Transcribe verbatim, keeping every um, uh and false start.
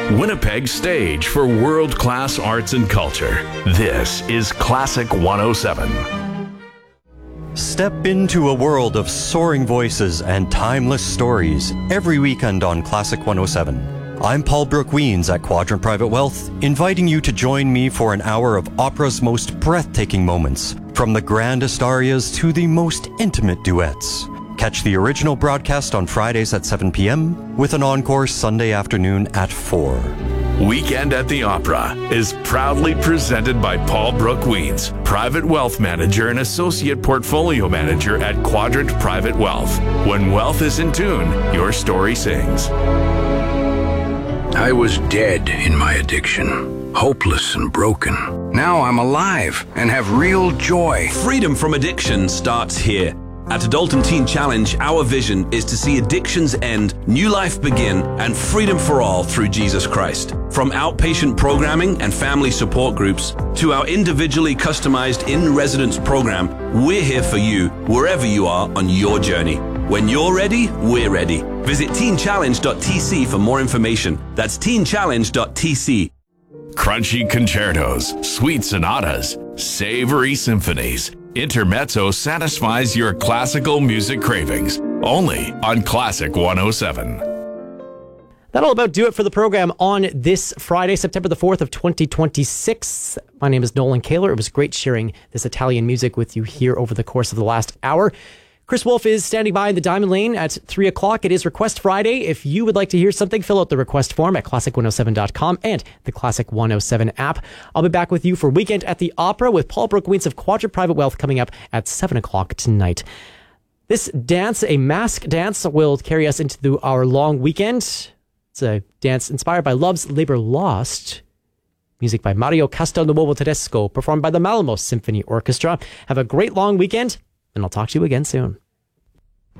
Winnipeg's stage for world-class arts and culture. This is Classic one oh seven. Step into a world of soaring voices and timeless stories every weekend on Classic one oh seven. I'm Paul Brooke Weens at Quadrant Private Wealth, inviting you to join me for an hour of opera's most breathtaking moments, from the grandest arias to the most intimate duets. Catch the original broadcast on Fridays at seven p.m. with an encore Sunday afternoon at four. Weekend at the Opera is proudly presented by Paul Brooke Weens, Private Wealth Manager and Associate Portfolio Manager at Quadrant Private Wealth. When wealth is in tune, your story sings. I was dead in my addiction, hopeless and broken. Now I'm alive and have real joy. Freedom from addiction starts here. At Adult Teen Challenge, our vision is to see addictions end, new life begin, and freedom for all through Jesus Christ. From outpatient programming and family support groups to our individually customized in-residence program, we're here for you wherever you are on your journey. When you're ready, we're ready. Visit teen challenge dot t c for more information. That's teen challenge dot t c. Crunchy concertos, sweet sonatas, savory symphonies. Intermezzo satisfies your classical music cravings. Only on Classic one oh seven. That'll about do it for the program on this Friday, September the fourth of twenty twenty-six. My name is Nolan Kaler. It was great sharing this Italian music with you here over the course of the last hour. Chris Wolf is standing by in the Diamond Lane at three o'clock. It is Request Friday. If you would like to hear something, fill out the request form at classic one oh seven dot com and the Classic one oh seven app. I'll be back with you for Weekend at the Opera with Paul Brooke Weens of Quadrant Private Wealth coming up at seven o'clock tonight. This dance, a mask dance, will carry us into the, our long weekend. It's a dance inspired by Love's Labor Lost. Music by Mario Castelnuovo Tedesco, performed by the Malamo Symphony Orchestra. Have a great long weekend, and I'll talk to you again soon.